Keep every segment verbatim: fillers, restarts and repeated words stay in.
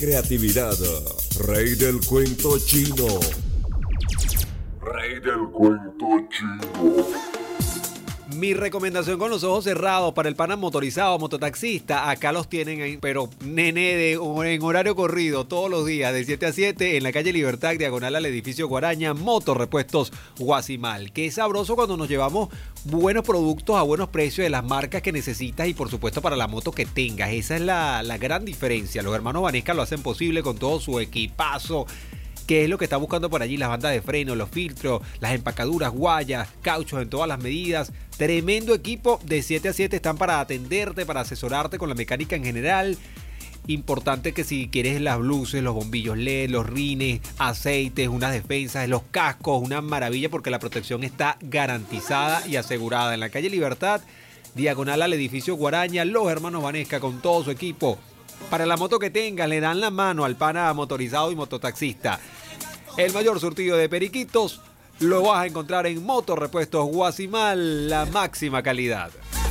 creatividad. Rey del cuento chino. Rey del cuento chino. Mi recomendación con los ojos cerrados para el pana motorizado, mototaxista, acá los tienen ahí, pero nene de, en horario corrido, todos los días, de siete a siete, en la calle Libertad, diagonal al edificio Guaraña, Motorrepuestos Guasimal. Qué sabroso cuando nos llevamos buenos productos a buenos precios de las marcas que necesitas y por supuesto para la moto que tengas. Esa es la, la gran diferencia. Los hermanos Vanesca lo hacen posible con todo su equipazo. ¿Qué es lo que está buscando por allí? Las bandas de freno, los filtros, las empacaduras, guayas, cauchos en todas las medidas. Tremendo equipo, de siete a siete están para atenderte, para asesorarte con la mecánica en general. Importante que si quieres las luces, los bombillos L E D, los rines, aceites, unas defensas, los cascos, una maravilla porque la protección está garantizada y asegurada. En la calle Libertad, diagonal al edificio Guaraña, los hermanos Vanesca con todo su equipo. Para la moto que tengas, le dan la mano al pana motorizado y mototaxista. El mayor surtido de periquitos lo vas a encontrar en Motorrepuestos Guasimal, la máxima calidad.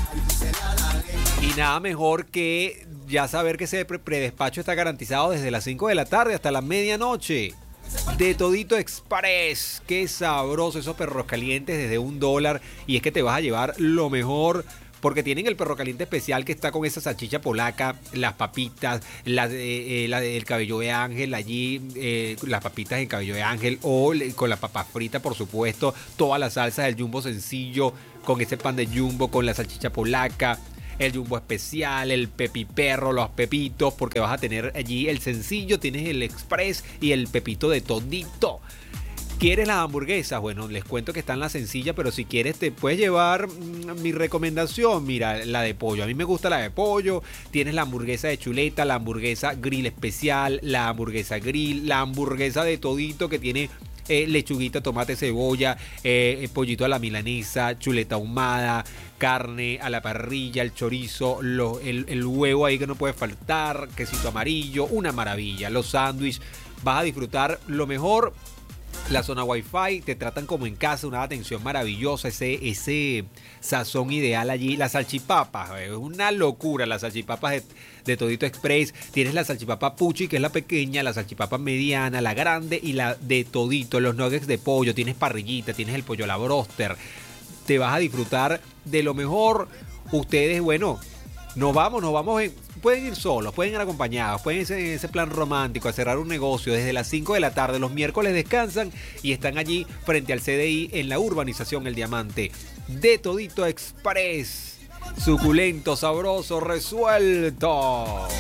Y nada mejor que ya saber que ese predespacho está garantizado desde las cinco de la tarde hasta la medianoche. De Todito Express, qué sabroso esos perros calientes desde un dólar. Y es que te vas a llevar lo mejor. Porque tienen el perro caliente especial que está con esa salchicha polaca, las papitas, la, eh, la, el cabello de ángel allí, eh, las papitas en cabello de ángel o con la papa frita, por supuesto, todas las salsas del jumbo sencillo, con ese pan de jumbo, con la salchicha polaca, el jumbo especial, el pepiperro, los pepitos, porque vas a tener allí el sencillo, tienes el express y el pepito de Todito. ¿Quieres las hamburguesas? Bueno, les cuento que están las sencillas, pero si quieres te puedes llevar mmm, mi recomendación. Mira, la de pollo. A mí me gusta la de pollo. Tienes la hamburguesa de chuleta, la hamburguesa grill especial, la hamburguesa grill, la hamburguesa de Todito que tiene eh, lechuguita, tomate, cebolla, eh, pollito a la milanesa, chuleta ahumada, carne a la parrilla, el chorizo, lo, el, el huevo ahí que no puede faltar, quesito amarillo, una maravilla. Los sándwiches, vas a disfrutar lo mejor. La zona Wi-Fi, te tratan como en casa, una atención maravillosa, ese, ese sazón ideal allí. Las salchipapas, es una locura las salchipapas de, de Todito Express. Tienes la salchipapa Pucci, que es la pequeña, la salchipapa mediana, la grande y la de Todito. Los nuggets de pollo, tienes parrillita, tienes el pollo a la broster. Te vas a disfrutar de lo mejor. Ustedes, bueno, nos vamos, nos vamos en... Pueden ir solos, pueden ir acompañados, pueden ir en ese plan romántico a cerrar un negocio desde las cinco de la tarde. Los miércoles descansan y están allí frente al C D I en la urbanización El Diamante. De Todito Express. Suculento, sabroso, resuelto.